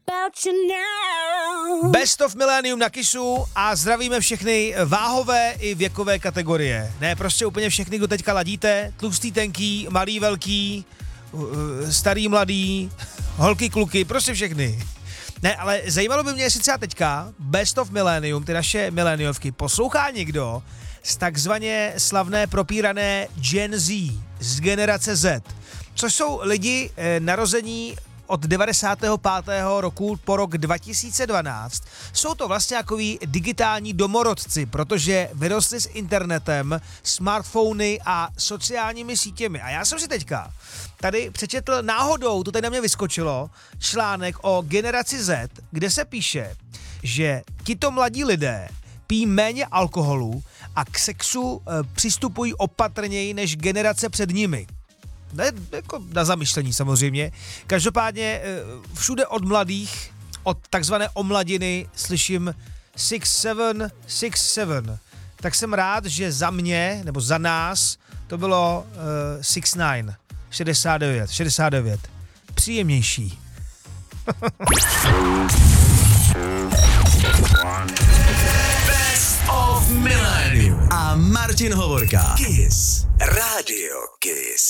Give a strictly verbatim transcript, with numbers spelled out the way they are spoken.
Best of Millennium na Kissu a zdravíme všechny váhové i věkové kategorie. Ne, prostě úplně všechny, kdo teďka ladíte. Tlustý, tenký, malý, velký, starý, mladý, holky, kluky, prostě všechny. Ne, ale zajímalo by mě, jestli třeba teďka Best of Millennium, ty naše mileniovky, poslouchá někdo z takzvaně slavné propírané Gen Z, z generace Z, což jsou lidi eh, narození od devadesátého pátého roku po rok dva tisíce dvanáct. Jsou to vlastně takový digitální domorodci, protože vyrostli s internetem, smartfony a sociálními sítěmi. A já jsem si teďka tady přečetl náhodou, to tady na mě vyskočilo, článek o generaci Z, kde se píše, že tito mladí lidé pijí méně alkoholu a k sexu e, přistupují opatrněji než generace před nimi. Ne, jako na zamyšlení samozřejmě. Každopádně všude od mladých, od takzvané omladiny slyším six seven, six seven. Tak jsem rád, že za mě, nebo za nás, to bylo uh, six nine, šedesát devět, šedesát devět. Příjemnější. Best of Millennium a Martin Hovorka. Kiss. Radio Kiss.